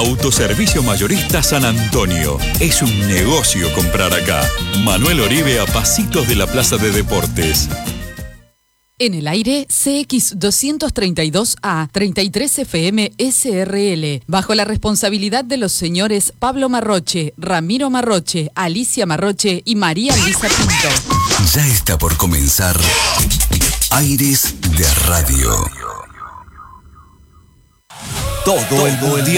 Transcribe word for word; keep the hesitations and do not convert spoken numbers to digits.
Autoservicio Mayorista San Antonio. Es un negocio comprar acá. Manuel Oribe a pasitos de la Plaza de Deportes. En el aire, C X doscientos treinta y dos A, treinta y tres F M S R L, bajo la responsabilidad de los señores Pablo Marroche, Ramiro Marroche, Alicia Marroche y María Luisa Pinto. Ya está por comenzar Aires de Radio. Todo el mundo